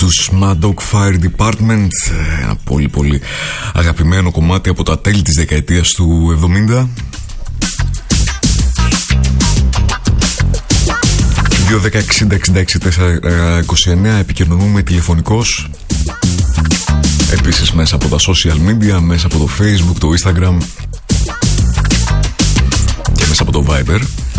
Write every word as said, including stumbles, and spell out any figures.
τους Mad Dog Fire Department, ένα πολύ πολύ αγαπημένο κομμάτι από τα τέλη της δεκαετίας του εβδομήντα. δύο δέκα εξήντα εξήντα έξι τετρακόσια είκοσι εννέα επικοινωνούμε τηλεφωνικώς, επίσης μέσα από τα social media, μέσα από το Facebook, το Instagram και μέσα από το Viber.